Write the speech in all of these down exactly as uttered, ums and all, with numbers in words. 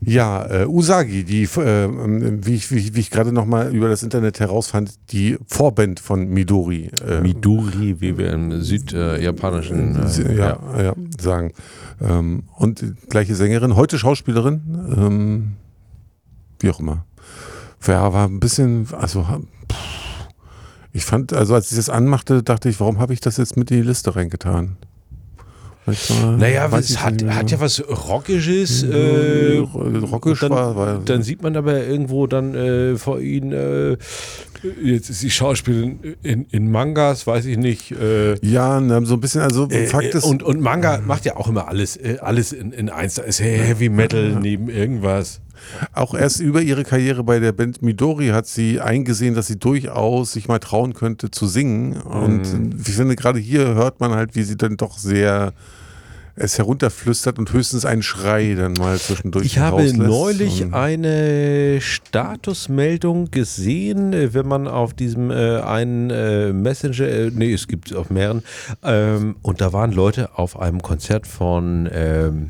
Ja, äh, Usagi, die, äh, wie ich, wie ich, wie ich gerade nochmal über das Internet herausfand, die Vorband von Midori. Äh, Midori, wie wir im südjapanischen äh, ja, ja. ja, sagen. Ähm, und gleiche Sängerin, heute Schauspielerin, ähm, wie auch immer. Ja, war ein bisschen, also pff, ich fand, also als ich das anmachte, dachte ich, warum habe ich das jetzt mit in die Liste reingetan? Manchmal, naja, es hat, hat ja was Rockisches. Äh, Rockisch dann, war, war. Dann sieht man aber irgendwo dann äh, vor ihnen, äh, jetzt ist die Schauspielerin in, in Mangas, weiß ich nicht. Äh, ja, so ein bisschen, also äh, Fakt ist. Und, und Manga macht ja auch immer alles, äh, alles in, in eins. Da ist Heavy Metal ja. neben irgendwas. Auch erst über ihre Karriere bei der Band Midori hat sie eingesehen, dass sie durchaus sich mal trauen könnte zu singen. Und mm. ich finde, gerade hier hört man halt, wie sie dann doch sehr es herunterflüstert und höchstens einen Schrei dann mal zwischendurch Ich habe rauslässt. neulich eine Statusmeldung gesehen, wenn man auf diesem äh, einen äh, Messenger, äh, nee, es gibt es auf mehreren, ähm, und da waren Leute auf einem Konzert von ähm,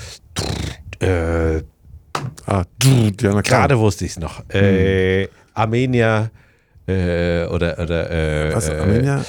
äh, Ah, ja, gerade wusste ich es noch. Äh, hm. Armenia äh, oder, oder äh, Was, Armenia?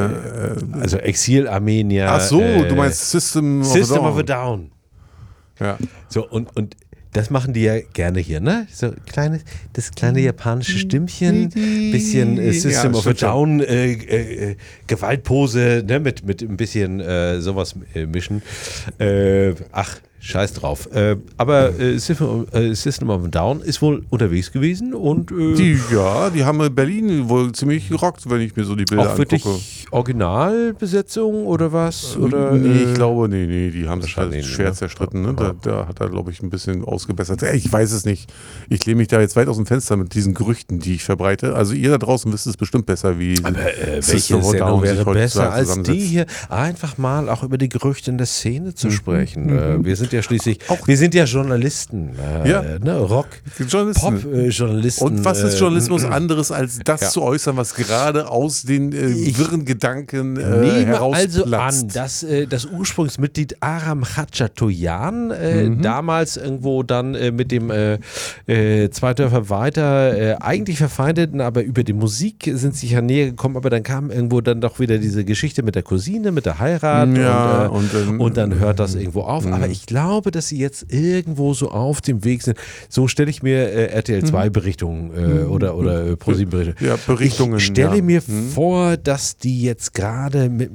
Äh, also Exil Armenia. Ach so, äh, du meinst System, System of a Down. of a Down. Ja. So, und, und das machen die ja gerne hier, ne? So kleines, das kleine japanische Stimmchen, bisschen äh, System ja, of a Down, äh, äh, Gewaltpose, ne? Mit, mit ein bisschen äh, sowas äh, mischen. Äh, ach, scheiß drauf. Äh, aber äh, System of a Down ist wohl unterwegs gewesen und äh, die, ja, die haben in Berlin wohl ziemlich gerockt, wenn ich mir so die Bilder auch wirklich angucke. Originalbesetzung oder was? Oder, nee, äh, ich glaube, nee, nee, die haben sich halt nee, schwer ne? zerstritten. Ne? Da, da hat er, glaube ich, ein bisschen ausgebessert. Ich weiß es nicht. Ich lehne mich da jetzt weit aus dem Fenster mit diesen Gerüchten, die ich verbreite. Also ihr da draußen wisst es bestimmt besser, wie aber äh, welche Sendung wäre besser als die hier? Einfach mal auch über die Gerüchte in der Szene zu mhm. sprechen. Mhm. Äh, wir sind ja schließlich, auch wir sind ja Journalisten, äh, ja. ne? Rock, Pop-Journalisten. Äh, Und was ist Journalismus äh, anderes, als das ja. zu äußern, was gerade aus den äh, wirren Gedanken äh, nehme also herausplatzt. an, dass äh, das Ursprungsmitglied Aram Khachaturian äh, mhm. damals irgendwo dann äh, mit dem äh, äh, zwei Dörfer weiter äh, eigentlich verfeindeten, aber über die Musik sind sich ja näher gekommen, aber dann kam irgendwo dann doch wieder diese Geschichte mit der Cousine, mit der Heirat ja, und, äh, und, dann, und dann hört das irgendwo auf. Mhm. Aber ich glaube, dass sie jetzt irgendwo so auf dem Weg sind. So stelle ich mir äh, R T L zwei Berichtungen äh, oder, oder äh, ProSieben Berichtungen. Ja, Berichtungen. Ich stelle ja. mir mhm. vor, dass die jetzt gerade mit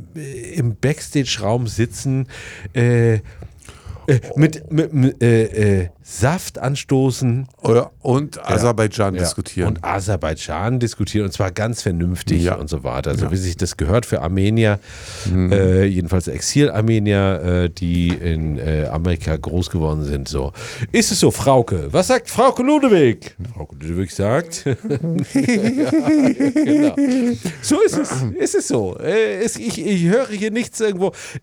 im Backstage-Raum sitzen, äh, äh, mit, mit, mit äh, äh, Saft anstoßen. Ja, und Aserbaidschan ja, diskutieren. Und Aserbaidschan diskutieren, und zwar ganz vernünftig ja. und so weiter. Also ja. wie sich das gehört für Armenier, mhm. äh, jedenfalls Exil-Armenier, äh, die in äh, Amerika groß geworden sind. So. Ist es so, Frauke? Was sagt Frauke Ludewig? Frauke Ludewig sagt. ja, genau. So ist es. Ist es so. Äh, es, ich, ich höre hier nichts irgendwo.